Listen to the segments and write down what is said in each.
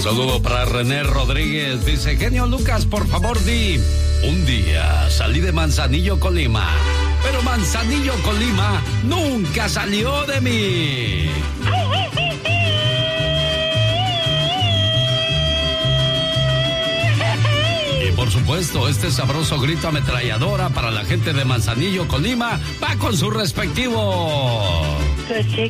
saludo para René Rodríguez. Dice, genio Lucas, por favor di, un día salí de Manzanillo, Colima, pero Manzanillo, Colima nunca salió de mí. Y por supuesto, este sabroso grito ametralladora para la gente de Manzanillo, Colima, va con su respectivo... Coche.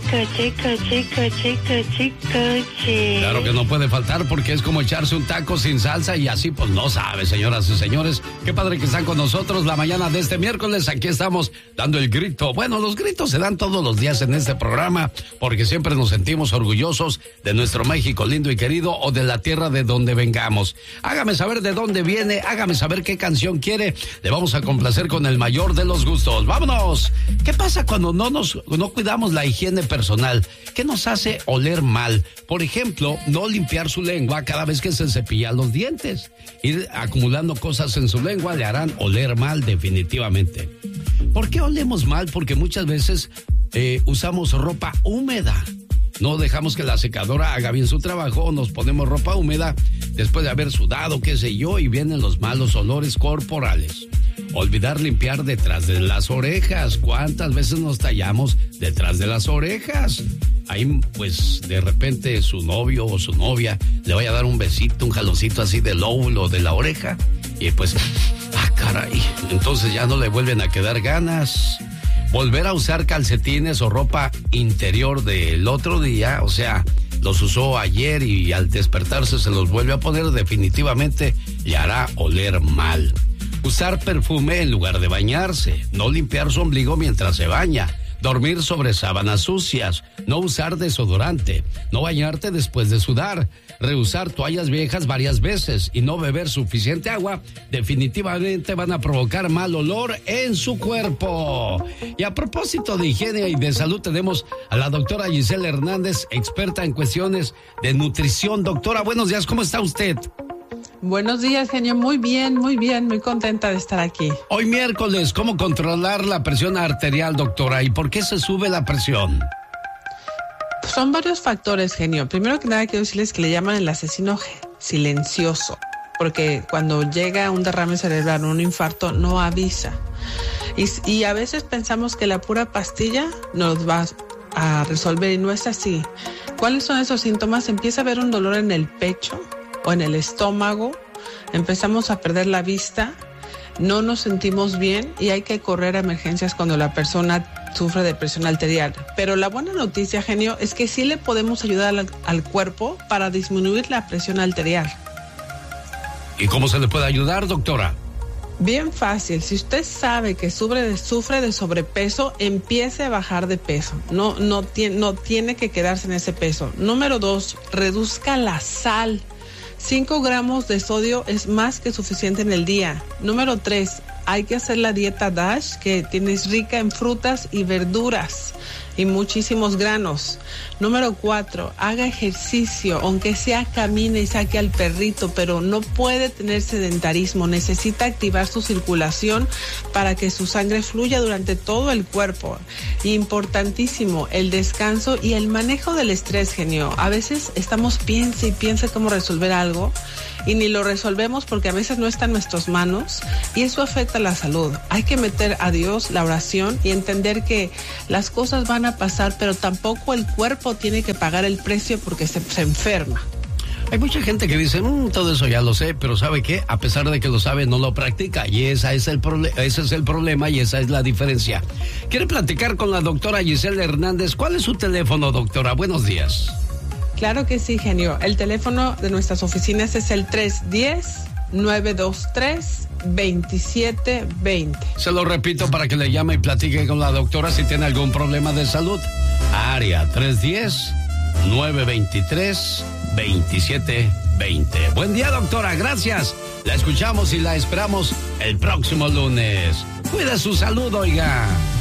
Claro que no puede faltar porque es como echarse un taco sin salsa y así pues no sabe, señoras y señores. Qué padre que están con nosotros la mañana de este miércoles. Aquí estamos dando el grito. Bueno, los gritos se dan todos los días en este programa porque siempre nos sentimos orgullosos de nuestro México lindo y querido o de la tierra de donde vengamos. Hágame saber de dónde viene, hágame saber qué canción quiere. Le vamos a complacer con el mayor de los gustos. ¡Vámonos! ¿Qué pasa cuando no cuidamos la higiene personal? ¿Qué nos hace oler mal? Por ejemplo, no limpiar su lengua cada vez que se cepilla los dientes. Ir acumulando cosas en su lengua le harán oler mal definitivamente. ¿Por qué olemos mal? Porque muchas veces usamos ropa húmeda. No dejamos que la secadora haga bien su trabajo, nos ponemos ropa húmeda después de haber sudado, qué sé yo, y vienen los malos olores corporales. Olvidar limpiar detrás de las orejas. ¿Cuántas veces nos tallamos detrás de las orejas? Ahí, pues, de repente su novio o su novia le vaya a dar un besito, un jaloncito así del lóbulo de la oreja. Y pues, caray, entonces ya no le vuelven a quedar ganas. Volver a usar calcetines o ropa interior del otro día, o sea, los usó ayer y al despertarse se los vuelve a poner, definitivamente le hará oler mal. Usar perfume en lugar de bañarse, no limpiar su ombligo mientras se baña, dormir sobre sábanas sucias, no usar desodorante, no bañarte después de sudar, reusar toallas viejas varias veces y no beber suficiente agua, definitivamente van a provocar mal olor en su cuerpo. Y a propósito de higiene y de salud, tenemos a la doctora Giselle Hernández, experta en cuestiones de nutrición. Doctora, buenos días, ¿cómo está usted? Buenos días, genio. Muy bien, muy contenta de estar aquí. Hoy miércoles, ¿cómo controlar la presión arterial, doctora? ¿Y por qué se sube la presión? Son varios factores, genio. Primero que nada, quiero decirles que le llaman el asesino silencioso, porque cuando llega un derrame cerebral o un infarto, no avisa. Y a veces pensamos que la pura pastilla nos va a resolver y no es así. ¿Cuáles son esos síntomas? Empieza a haber un dolor en el pecho o en el estómago, empezamos a perder la vista, no nos sentimos bien y hay que correr a emergencias cuando la persona sufre de presión arterial. Pero la buena noticia, genio, es que sí le podemos ayudar al cuerpo para disminuir la presión arterial. ¿Y cómo se le puede ayudar, doctora? Bien fácil. Si usted sabe que sufre de sobrepeso, empiece a bajar de peso. No tiene que quedarse en ese peso. Número 2, reduzca la sal. 5 gramos de sodio es más que suficiente en el día. Número 3, hay que hacer la dieta DASH, que es rica en frutas y verduras y muchísimos granos. Número 4, haga ejercicio, aunque sea camine y saque al perrito, pero no puede tener sedentarismo. Necesita activar su circulación para que su sangre fluya durante todo el cuerpo. Importantísimo, el descanso y el manejo del estrés, genio. A veces estamos piensa y piensa cómo resolver algo y ni lo resolvemos porque a veces no está en nuestras manos y eso afecta la salud. Hay que meter a Dios, la oración, y entender que las cosas van a pasar, pero tampoco el cuerpo tiene que pagar el precio porque se enferma. Hay mucha gente que dice, todo eso ya lo sé, pero ¿sabe qué? A pesar de que lo sabe, no lo practica, y ese es el problema y esa es la diferencia. ¿Quiere platicar con la doctora Giselle Hernández? ¿Cuál es su teléfono, doctora? Buenos días. Claro que sí, genio. El teléfono de nuestras oficinas es el 310-923-2720. Se lo repito para que le llame y platique con la doctora si tiene algún problema de salud. Área 310-923-2720. Buen día, doctora. Gracias. La escuchamos y la esperamos el próximo lunes. Cuida su salud, oiga.